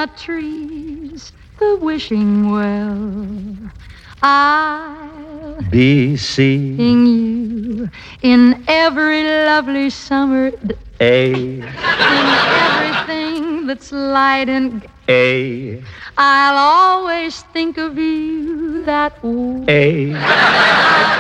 chestnut trees, the wishing well. I'll be seeing you in every lovely summer A. in everything that's light and A. I'll always think of you that way. A.